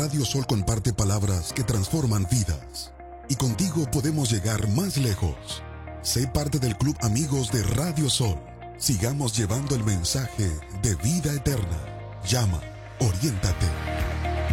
Radio Sol comparte palabras que transforman vidas. Y contigo podemos llegar más lejos. Sé parte del Club Amigos de Radio Sol. Sigamos llevando el mensaje de vida eterna. Llama, oriéntate.